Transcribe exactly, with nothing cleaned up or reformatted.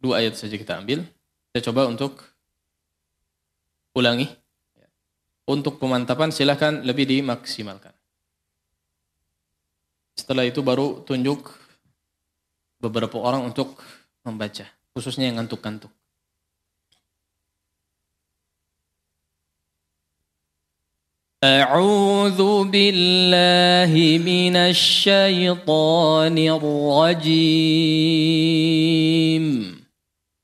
Dua ayat saja kita ambil. Kita coba untuk ulangi. Untuk pemantapan silakan lebih dimaksimalkan. Setelah itu baru tunjuk beberapa orang untuk membaca. Khususnya yang ngantuk-ngantuk. أعوذ بالله من الشيطان الرجيم